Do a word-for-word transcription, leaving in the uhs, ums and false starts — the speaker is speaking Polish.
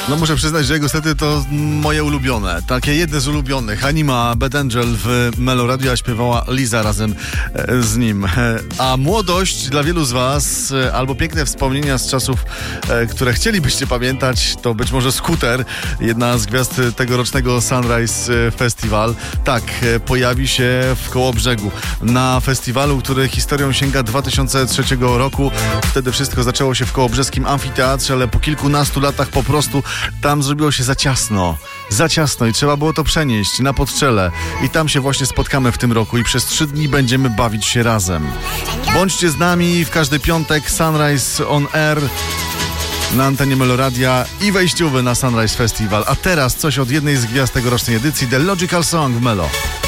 No muszę przyznać, że jego sety to moje ulubione. Takie jedne z ulubionych. Anima Bad Angel w Melo Radio, a śpiewała Liza razem z nim. A młodość dla wielu z was, albo piękne wspomnienia z czasów, które chcielibyście pamiętać, to być może Scooter, jedna z gwiazd tegorocznego Sunrise Festival. Tak, pojawi się w Kołobrzegu na festiwalu, który historią sięga dwa tysiące trzeciego roku. Wtedy wszystko zaczęło się w kołobrzeskim amfiteatrze, ale po kilkunastu latach po prostu tam zrobiło się za ciasno. Za ciasno i trzeba było to przenieść na Podczele. I tam się właśnie spotkamy w tym roku i przez trzy dni będziemy bawić się razem. Bądźcie z nami w każdy piątek Sunrise on Air na antenie Melo Radia i wejściowy na Sunrise Festival. A teraz coś od jednej z gwiazd tegorocznej edycji, The Logical Song w Melo.